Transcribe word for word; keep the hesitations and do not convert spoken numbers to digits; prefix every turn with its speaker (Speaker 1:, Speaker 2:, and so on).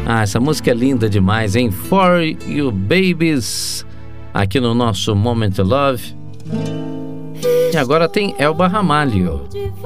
Speaker 1: Ah, essa música é linda demais, hein? For You Babies, aqui no nosso Moment to Love. E agora tem Elba Ramalho.